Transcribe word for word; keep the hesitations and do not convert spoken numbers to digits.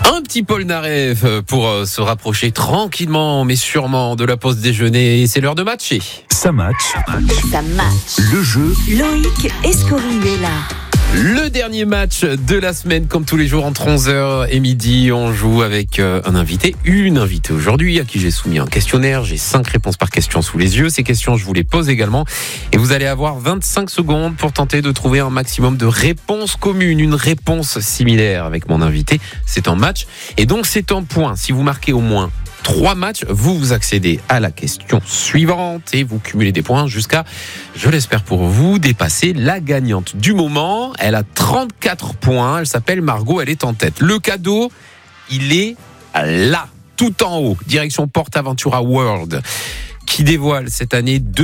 Un petit polnareff pour euh, se rapprocher tranquillement mais sûrement de la pause déjeuner. C'est l'heure de matcher. Ça match. Ça match. Le jeu. Loïc Escorier est là. Le dernier match de la semaine, comme tous les jours entre onze heures et midi, on joue avec euh, un invité, une invitée aujourd'hui à qui j'ai soumis un questionnaire. J'ai cinq réponses par question sous les yeux. Ces questions, je vous les pose également et vous allez avoir vingt-cinq secondes pour tenter de trouver un maximum de réponses communes, une réponse similaire avec mon invité. C'est un match et donc c'est un point. Si vous marquez au moins trois matchs, vous vous accédez à la question suivante et vous cumulez des points jusqu'à, je l'espère pour vous, dépasser la gagnante du moment. Elle a trente-quatre points, elle s'appelle Margot, elle est en tête. Le cadeau, il est là, tout en haut, direction PortAventura World, qui dévoile cette année deux